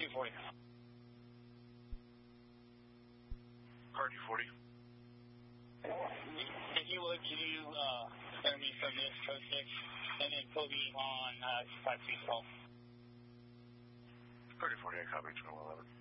240. Car 240. If you would, can you send me from this code 6 and then put me on 5 feet tall? Car 240, I copy 2111.